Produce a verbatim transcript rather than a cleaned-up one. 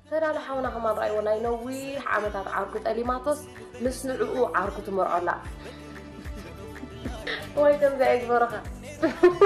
ترى حاونا كمان رأي ونا ينويح عمتات عاركت أليماتوس مسنعو عاركت مرأة لا ويتم زيك برخة